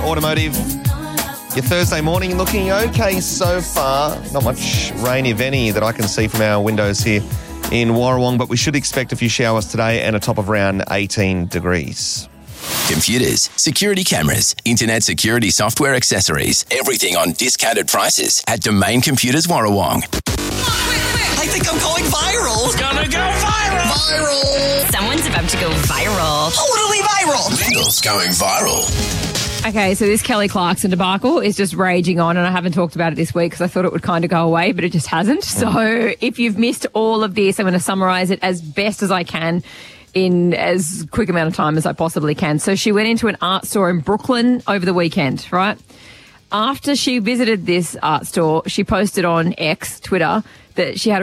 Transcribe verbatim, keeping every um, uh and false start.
automotive. Your Thursday morning looking okay so far. Not much rain, if any, that I can see from our windows here in Warrawong, but we should expect a few showers today and a top of around eighteen degrees. Computers, security cameras, internet security software accessories, everything on discounted prices at Domain Computers Warrawong. I think I'm going viral. Gonna go viral. Viral. Someone's about to go viral. Totally viral. Lyndall's going viral. Okay, so this Kelly Clarkson debacle is just raging on, and I haven't talked about it this week because I thought it would kind of go away, but it just hasn't. So if you've missed all of this, I'm going to summarise it as best as I can in as quick amount of time as I possibly can. So she went into an art store in Brooklyn over the weekend, right? After she visited this art store, she posted on X, Twitter, that she had a